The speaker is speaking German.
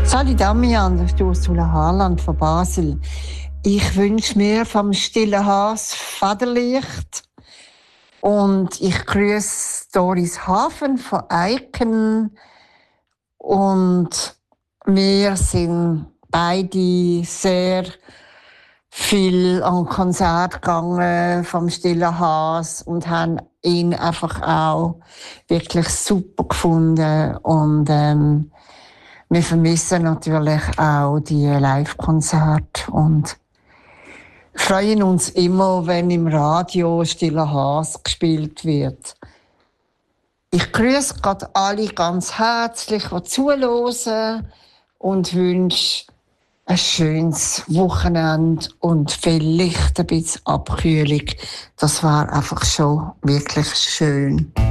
Salut Damian, das ist Ursula Harland von Basel. Ich wünsche mir vom stillen Haas Federlicht und ich grüße Doris Hafen von Eiken und wir sind beide sehr viel an Konzert gegangen vom stillen Haas und haben ihn einfach auch wirklich super gefunden und wir vermissen natürlich auch die Live-Konzerte und freuen uns immer, wenn im Radio «Stiller Haas» gespielt wird. Ich grüße gerade alle ganz herzlich, die zuhören und wünsche ein schönes Wochenende und vielleicht ein bisschen Abkühlung. Das war einfach schon wirklich schön.